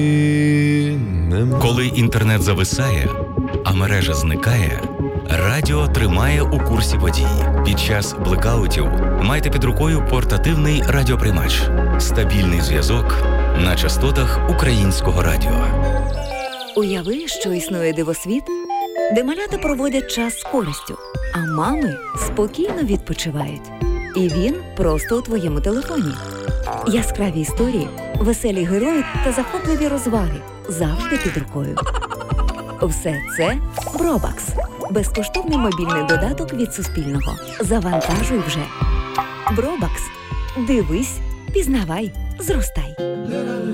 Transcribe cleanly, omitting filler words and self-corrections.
Коли інтернет зависає, а мережа зникає, радіо тримає у курсі подій. Під час блекаутів майте під рукою портативний радіоприймач. Стабільний зв'язок на частотах українського радіо. Уяви, що існує дивосвіт, де малята проводять час з користю, а мами спокійно відпочивають. І він просто у твоєму телефоні. Яскраві історії, веселі герої та захопливі розваги завжди під рукою. Все це Бробакс. Безкоштовний мобільний додаток від Суспільного. Завантажуй вже. Бробакс. Дивись, пізнавай, зростай.